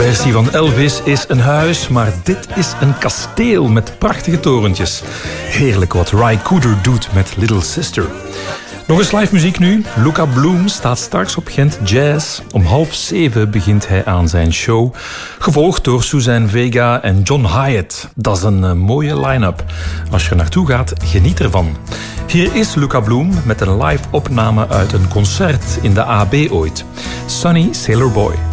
versie van Elvis is een huis, maar dit is een kasteel met prachtige torentjes. Heerlijk wat Ry Cooder doet met Little Sister. Nog eens live muziek nu. Luca Bloom staat straks op Gent Jazz. Om 6:30 begint hij aan zijn show. Gevolgd door Suzanne Vega en John Hyatt. Dat is een mooie line-up. Als je er naartoe gaat, geniet ervan. Hier is Luca Bloom met een live opname uit een concert in de AB ooit. Sunny Sailor Boy.